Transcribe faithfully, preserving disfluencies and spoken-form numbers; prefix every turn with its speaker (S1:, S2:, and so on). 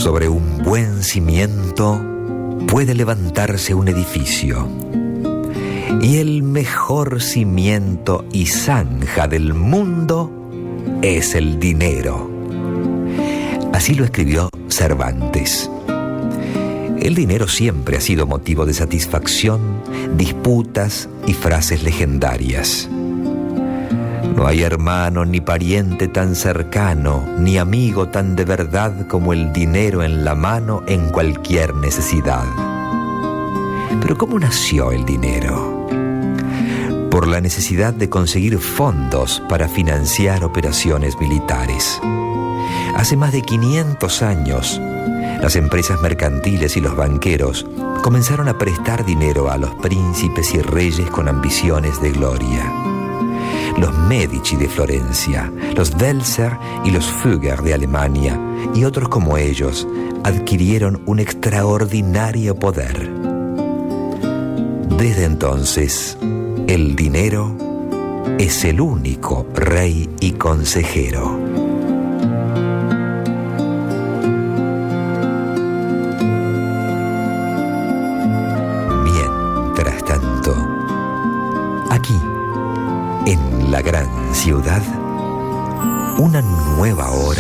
S1: Sobre un buen cimiento puede levantarse un edificio, y el mejor cimiento y zanja del mundo es el dinero. Así lo escribió Cervantes. El dinero siempre ha sido motivo de satisfacción, disputas y frases legendarias. No hay hermano ni pariente tan cercano, ni amigo tan de verdad como el dinero en la mano en cualquier necesidad. Pero ¿cómo nació el dinero? Por la necesidad de conseguir fondos para financiar operaciones militares. Hace más de quinientos años, las empresas mercantiles y los banqueros comenzaron a prestar dinero a los príncipes y reyes con ambiciones de gloria. Los Medici de Florencia, los Welser y los Fugger de Alemania y otros como ellos adquirieron un extraordinario poder. Desde entonces, el dinero es el único rey y consejero. Mientras tanto, aquí, en la gran ciudad, una nueva hora